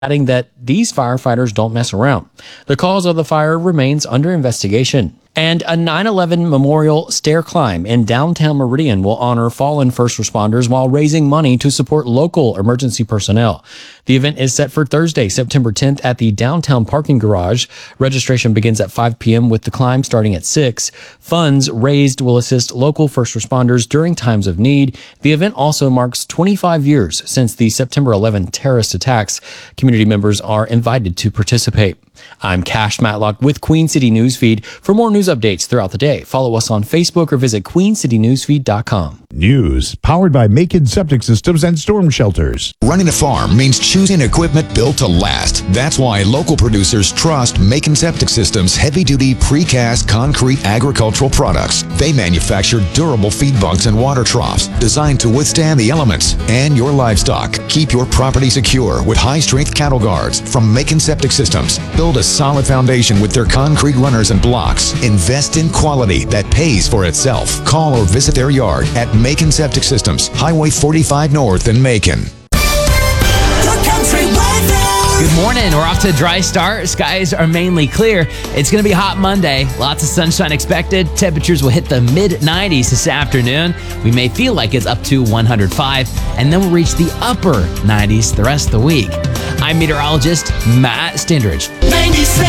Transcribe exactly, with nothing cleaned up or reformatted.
adding that these firefighters don't mess around. The cause of the fire remains under investigation. And a nine eleven memorial stair climb in downtown Meridian will honor fallen first responders while raising money to support local emergency personnel. The event is set for Thursday, September tenth at the downtown parking garage. Registration begins at five p.m. with the climb starting at six. Funds raised will assist local first responders during times of need. The event also marks twenty-five years since the September eleventh terrorist attacks. Community members are invited to participate. I'm Cash Matlock with Queen City Newsfeed. For more news updates throughout the day, follow us on Facebook or visit queen city newsfeed dot com. News powered by Macon Septic Systems and Storm Shelters. Running a farm means choosing equipment built to last. That's why local producers trust Macon Septic Systems heavy-duty precast concrete agricultural products. They manufacture durable feed bunks and water troughs designed to withstand the elements and your livestock. Keep your property secure with high-strength cattle guards from Macon Septic Systems. Build a solid foundation with their concrete runners and blocks. Invest in quality that pays for itself. Call or visit their yard at Macon Septic Systems, Highway forty-five North in Macon. Good morning. We're off to a dry start. Skies are mainly clear. It's going to be a hot Monday. Lots of sunshine expected. Temperatures will hit the mid nineties this afternoon. We may feel like it's up to one hundred five, and then we'll reach the upper nineties the rest of the week. I'm meteorologist Matt Stindridge. ninety-seven